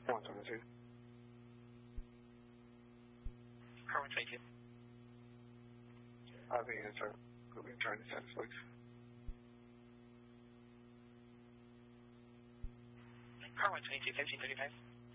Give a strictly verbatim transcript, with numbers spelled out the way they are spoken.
one twenty-two. Car one twenty-two. I'll be answer. We'll be trying to send folks. Car one twenty-two, fifteen thirty-five.